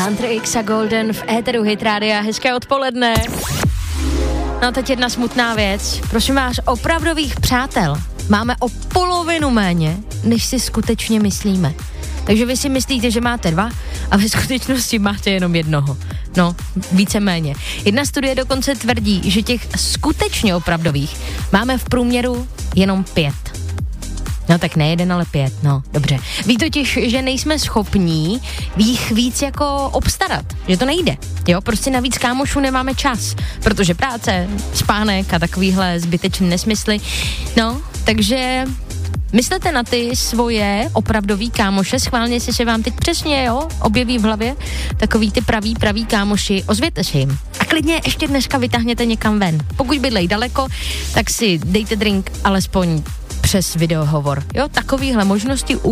Hunter X a Golden v éteru Hit Rádia. Hezké odpoledne. No teď jedna smutná věc. Prosím vás, opravdových přátel máme o polovinu méně, než si skutečně myslíme. Takže vy si myslíte, že máte 2 a ve skutečnosti máte jenom 1. No, víceméně. Jedna studie dokonce tvrdí, že těch skutečně opravdových máme v průměru jenom 5. No tak ne 1, ale 5, no dobře. Ví totiž, že nejsme schopní jich víc jako obstarat, že to nejde. Jo, prostě navíc kámošů nemáme čas, protože práce, spánek a takovýhle zbytečný nesmysly. No, takže myslete na ty svoje opravdový kámoše, schválně si se vám teď přesně, objeví v hlavě takový ty pravý kámoši, ozvěte si jim. A klidně ještě dneska vytáhněte někam ven. Pokud bydlej daleko, tak si dejte drink alespoň přes videohovor. Jo, takovýhle možnosti